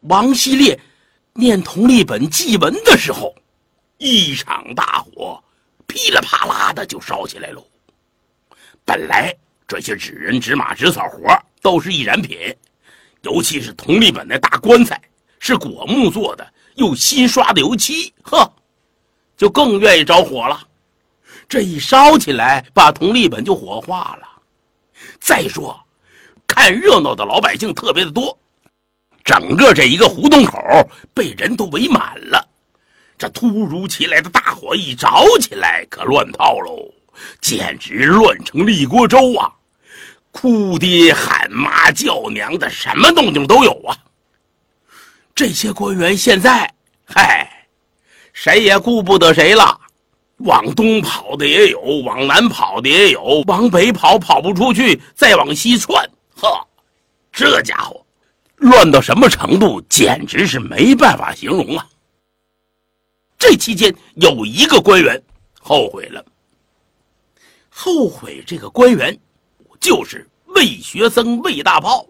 王希烈念同立本祭文的时候，一场大火噼里啪啦的就烧起来喽。本来这些纸人纸马纸草活都是易燃品，尤其是同立本的大棺材是果木做的，又新刷的油漆，就更愿意着火了。这一烧起来，把同立本就火化了。再说看热闹的老百姓特别的多，整个这一个胡同口被人都围满了。这突如其来的大火一着起来，可乱套喽，简直乱成了一锅粥啊！哭爹喊妈叫娘的，什么动静都有啊！这些官员现在谁也顾不得谁了，往东跑的也有，往南跑的也有，往北跑不出去，再往西窜，这家伙乱到什么程度，简直是没办法形容啊！这期间有一个官员后悔了，后悔这个官员就是魏学增魏大炮。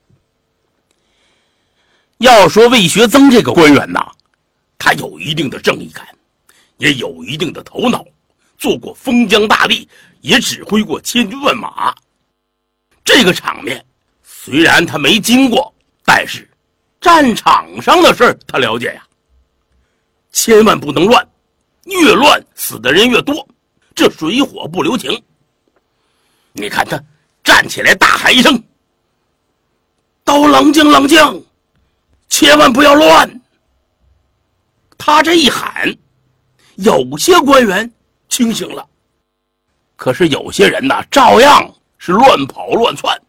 要说魏学增这个官员呐，他有一定的正义感，也有一定的头脑，做过封疆大吏，也指挥过千军万马。这个场面虽然他没经过，但是战场上的事他了解呀。千万不能乱，越乱死的人越多，这水火不留情。你看他站起来大喊一声，都冷静冷静，千万不要乱。他这一喊，有些官员清醒了，可是有些人呢，照样是乱跑乱窜。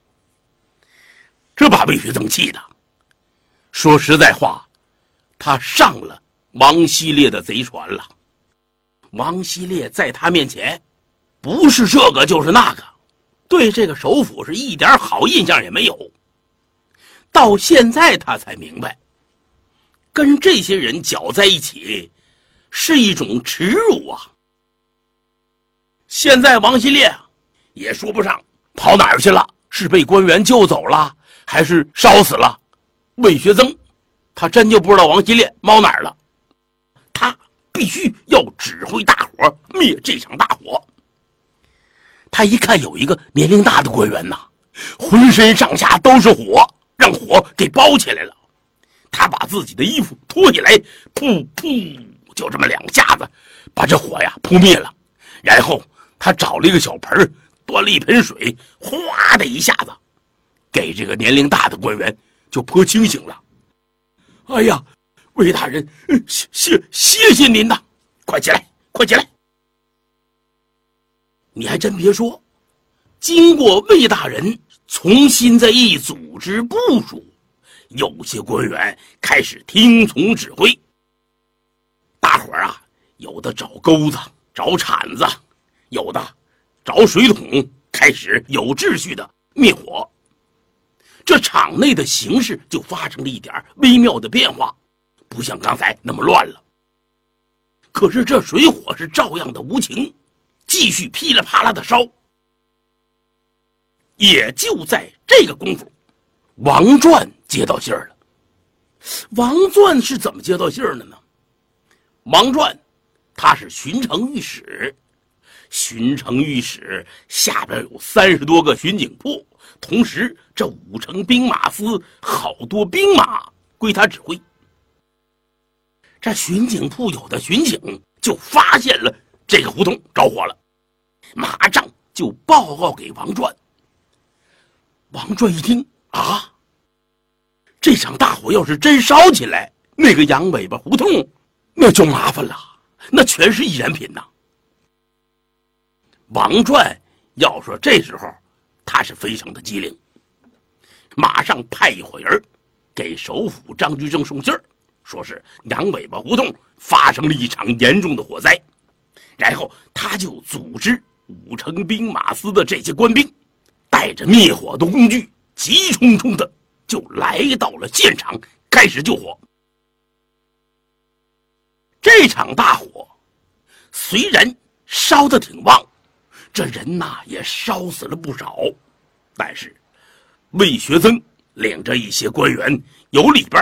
这把魏学增气的，说实在话，他上了王希烈的贼船了。王希烈在他面前不是这个就是那个，对这个首府是一点好印象也没有。到现在他才明白，跟这些人搅在一起是一种耻辱啊。现在王希烈也说不上跑哪儿去了，是被官员救走了，还是烧死了。魏学增他真就不知道王希烈猫哪儿了，他必须要指挥大伙灭这场大火。他一看有一个年龄大的官员呐，浑身上下都是火，让火给包起来了。他把自己的衣服脱下来，噗噗，就这么2下子把这火呀扑灭了。然后他找了一个小盆，端了一盆水，哗的一下子给这个年龄大的官员就泼清醒了。哎呀，魏大人，谢谢您呐！快起来，快起来！你还真别说，经过魏大人重新再一组织部署，有些官员开始听从指挥。大伙儿啊，有的找钩子，找铲子，有的找水桶，开始有秩序的灭火。这场内的形势就发生了一点微妙的变化，不像刚才那么乱了。可是这水火是照样的无情，继续噼里啪啦的烧。也就在这个功夫，王传接到信儿了。王传是怎么接到信儿的呢？王传他是巡城御史，巡城御史下边有30多个巡警部，同时这5城兵马司好多兵马归他指挥。这巡警部有的巡警就发现了这个胡同着火了，马上就报告给王传。王传一听啊，这场大火要是真烧起来，那个羊尾巴胡同那就麻烦了，那全是易燃品呐。王传要说这时候他是非常的机灵，马上派一伙人给首府张居正送信儿，说是羊尾巴胡同发生了一场严重的火灾。然后他就组织5城兵马司的这些官兵，带着灭火的工具，急冲冲的就来到了现场，开始救火。这场大火虽然烧得挺旺，这人呐也烧死了不少，但是魏学增领着一些官员由里边